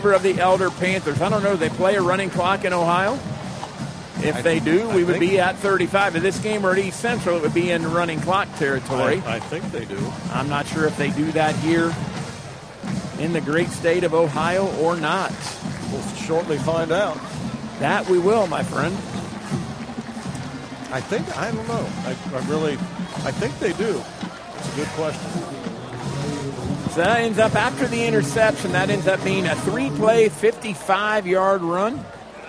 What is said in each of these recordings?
favor of the Elder Panthers. I don't know, do they play a running clock in Ohio? If they do, we would be at 35. If this game were at East Central, it would be in running clock territory. I think they do. I'm not sure if they do that here in the great state of Ohio or not. We'll shortly find out. That we will, my friend. I don't know. I think they do. It's a good question. So that ends up, after the interception, that ends up being a 3-play, 55-yard run.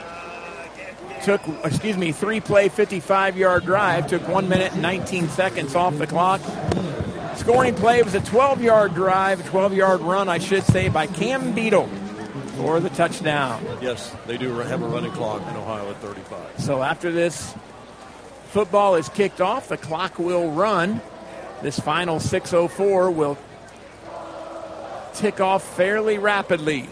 3-play, 55-yard drive. Took 1 minute and 19 seconds off the clock. Scoring play was a 12-yard drive, a 12-yard run, I should say, by Cam Beadle for the touchdown. Yes, they do have a running clock in Ohio at 35. So after this football is kicked off, the clock will run. This final 6:04 will tick off fairly rapidly.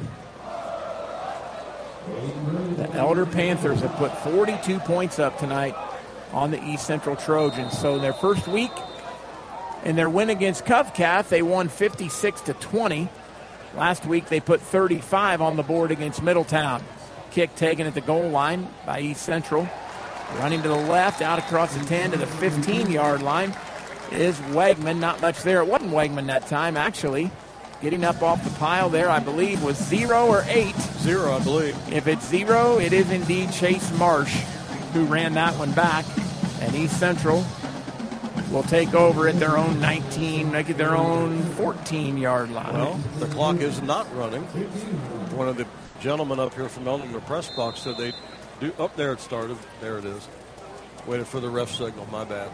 The Elder Panthers have put 42 points up tonight on the East Central Trojans. So their first week in their win against Covcath, they won 56-20. Last week they put 35 on the board against Middletown. Kick taken at the goal line by East Central. Running to the left, out across the 10 to the 15-yard line is Wegman. Not much there. It wasn't Wegman that time, actually. Getting up off the pile there, I believe, was 0 or 8. 0, I believe. If it's 0, it is indeed Chase Marsh who ran that one back. And East Central will take over at their own 19, make it their own 14-yard line. Well, the clock is not running. One of the gentlemen up here from Elton, the press box, said they do. Up there it started. There it is. Waited for the ref signal. My bad.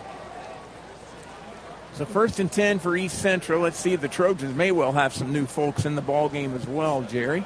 So 1st and 10 for East Central. Let's see if the Trojans may well have some new folks in the ball game as well, Jerry.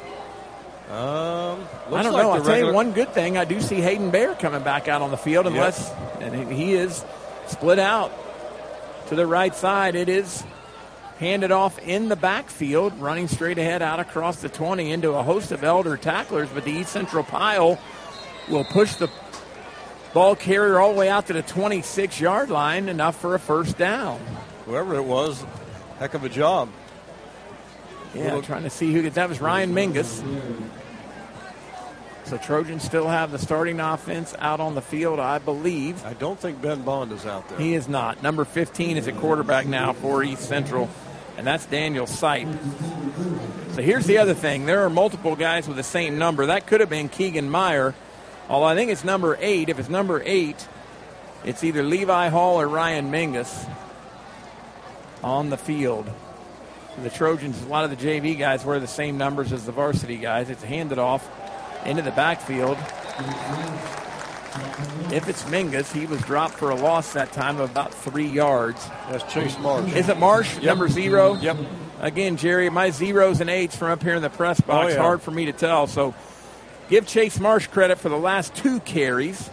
I don't know. I'll tell you one good thing. I do see Hayden Bear coming back out on the field, and he is split out to the right side. It is handed off in the backfield, running straight ahead out across the 20 into a host of Elder tacklers, but the East Central pile will push the ball carrier all the way out to the 26-yard line, enough for a first down. Whoever it was, heck of a job. Yeah, trying to see who gets that. Was Ryan Mingus. So Trojans still have the starting offense out on the field, I believe. I don't think Ben Bond is out there. He is not. Number 15 is at quarterback now for East Central, and that's Daniel Sipe. So here's the other thing. There are multiple guys with the same number. That could have been Keegan Meyer, although I think it's number 8. If it's number 8, it's either Levi Hall or Ryan Mingus on the field. The Trojans, a lot of the JV guys wear the same numbers as the varsity guys. It's handed off into the backfield. If it's Mingus, he was dropped for a loss that time of about 3 yards. That's Chase Marsh. Is it Marsh? Yep. Number 0? Yep. Again, Jerry, my 0s and 8s from up here in the press box, hard for me to tell. So give Chase Marsh credit for the last 2 carries.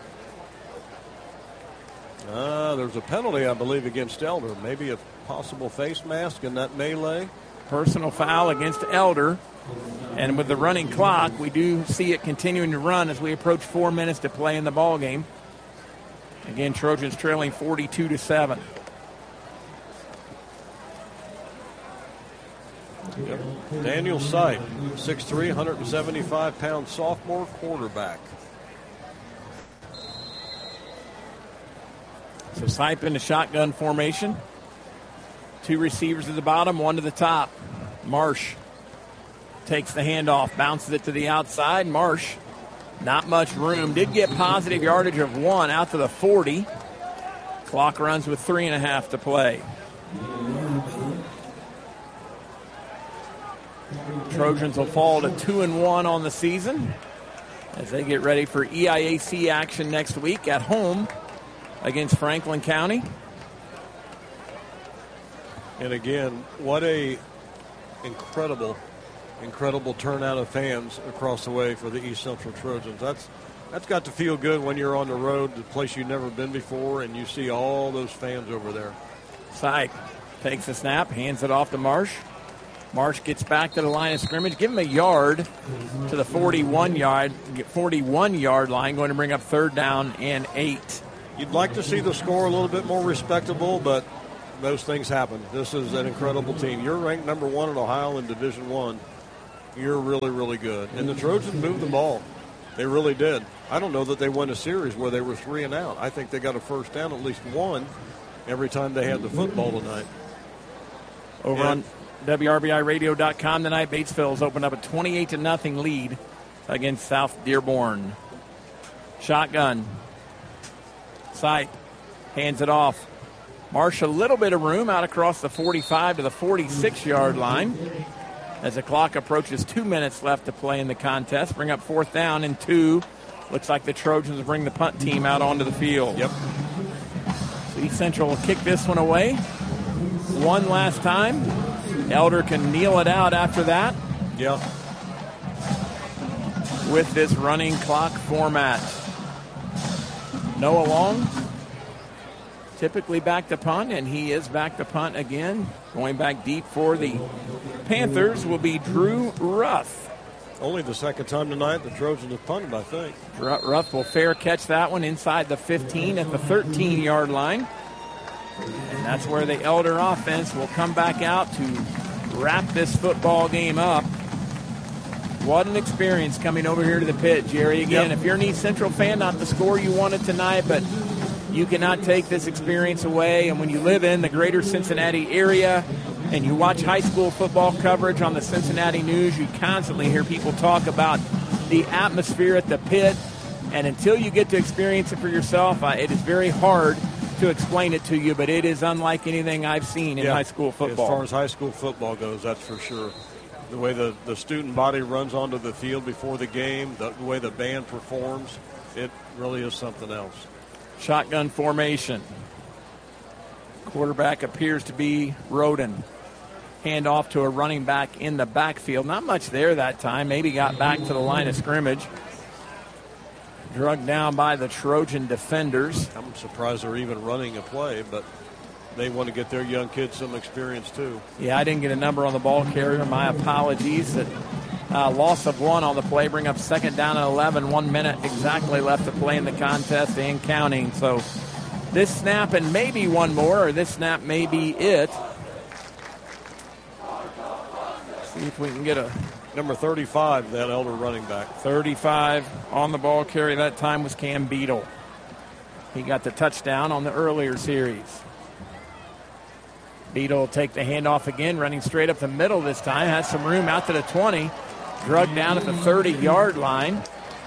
There's a penalty, I believe, against Elder. Maybe a possible face mask in that melee. Personal foul against Elder. And with the running clock, we do see it continuing to run as we approach 4 minutes to play in the ball game. Again, Trojans trailing 42-7. Yep. Daniel Sipe, 6'3", 175-pound sophomore quarterback. So Sipe in the shotgun formation. 2 receivers at the bottom, 1 to the top. Marsh takes the handoff, bounces it to the outside. Marsh, not much room. Did get positive yardage of 1 out to the 40. Clock runs with 3.5 to play. Trojans will fall to 2-1 on the season as they get ready for EIAC action next week at home against Franklin County. And again, what a incredible turnout of fans across the way for the East Central Trojans. That's got to feel good when you're on the road to a place you've never been before and you see all those fans over there. Sipe takes the snap, hands it off to Marsh. Marsh gets back to the line of scrimmage. Give him a yard to the 41-yard line, going to bring up 3rd down and 8. You'd like to see the score a little bit more respectable, but those things happen. This is an incredible team. You're ranked number 1 in Ohio in Division I. you're really, really good. And the Trojans moved the ball. They really did. I don't know that they won a series where they were 3 and out. I think they got a first down, at least one, every time they had the football tonight. Over on WRBIRadio.com tonight, Batesville's opened up a 28-0 lead against South Dearborn. Shotgun. Sight hands it off. Marsh a little bit of room out across the 45 to the 46-yard line. As the clock approaches 2 minutes left to play in the contest, bring up 4th down and 2. Looks like the Trojans bring the punt team out onto the field. Yep. So East Central will kick this one away. One last time. Elder can kneel it out after that. Yeah. With this running clock format. Noah Long, typically back to punt, and he is back to punt again. Going back deep for the Panthers will be Drew Ruff. Only the second time tonight the Trojans have punted, I think. Ruff will fair catch that one inside the 15 at the 13-yard line. And that's where the Elder offense will come back out to wrap this football game up. What an experience coming over here to the pit, Jerry. Again, If you're an East Central fan, not the score you wanted tonight, but you cannot take this experience away. And when you live in the greater Cincinnati area and you watch high school football coverage on the Cincinnati News, you constantly hear people talk about the atmosphere at the pit. And until you get to experience it for yourself, it is very hard to explain it to you, but it is unlike anything I've seen in high school football. As far as high school football goes, that's for sure. The way the student body runs onto the field before the game, the way the band performs, it really is something else. Shotgun formation. Quarterback appears to be Roden. Hand off to a running back in the backfield. Not much there that time. Maybe got back to the line of scrimmage. Drugged down by the Trojan defenders. I'm surprised they're even running a play, but they want to get their young kids some experience too. Yeah, I didn't get a number on the ball carrier. My apologies. Loss of 1 on the play. Bring up 2nd down and 11. 1 minute exactly left to play in the contest and counting. So this snap and maybe one more, or this snap may be it. See if we can get a... Number 35, that Elder running back. 35 on the ball carry. That time was Cam Beadle. He got the touchdown on the earlier series. Beadle will take the handoff again, running straight up the middle this time. Has some room out to the 20. Drugged down at the 30-yard line.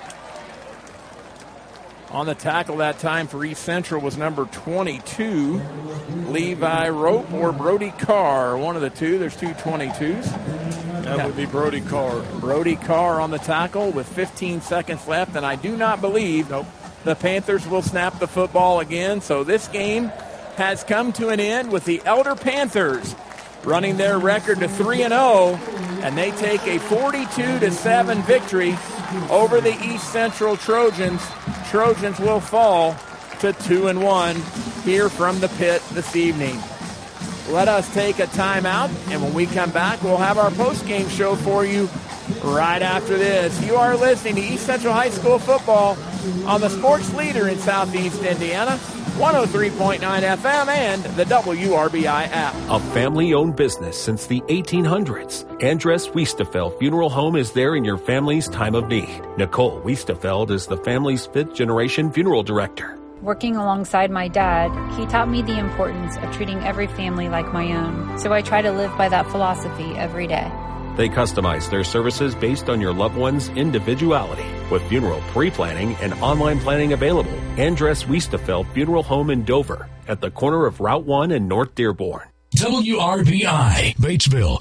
On the tackle that time for East Central was number 22, Levi Rope or Brody Carr. One of the two. There's two 22s. That would be Brody Carr. Brody Carr on the tackle with 15 seconds left, and I do not believe the Panthers will snap the football again. So this game has come to an end with the Elder Panthers running their record to 3-0, and they take a 42-7 victory over the East Central Trojans. Trojans will fall to 2-1 here from the pit this evening. Let us take a timeout, and when we come back, we'll have our post-game show for you right after this. You are listening to East Central High School football on the sports leader in Southeast Indiana, 103.9 FM and the WRBI app. A family-owned business since the 1800s, Andres Wiestefeld Funeral Home is there in your family's time of need. Nicole Wiestefeld is the family's 5th-generation funeral director. Working alongside my dad, he taught me the importance of treating every family like my own. So I try to live by that philosophy every day. They customize their services based on your loved one's individuality. With funeral pre-planning and online planning available, Andres Wiestefeld Funeral Home in Dover at the corner of Route 1 and North Dearborn. WRBI, Batesville.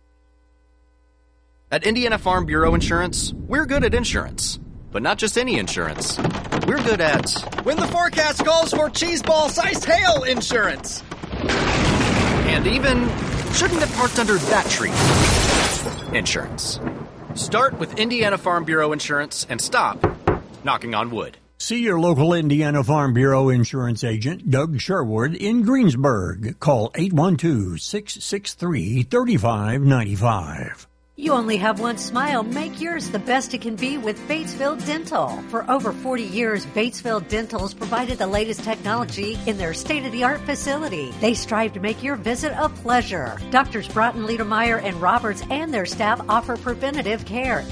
At Indiana Farm Bureau Insurance, we're good at insurance. But not just any insurance. We're good at when the forecast calls for cheeseball-sized hail insurance. And even shouldn't have parked under that tree insurance. Start with Indiana Farm Bureau Insurance and stop knocking on wood. See your local Indiana Farm Bureau insurance agent, Doug Sherwood, in Greensburg. Call 812-663-3595. You only have one smile. Make yours the best it can be with Batesville Dental. For over 40 years, Batesville Dental's provided the latest technology in their state-of-the-art facility. They strive to make your visit a pleasure. Doctors Broughton, Liedermeyer, and Roberts and their staff offer preventative care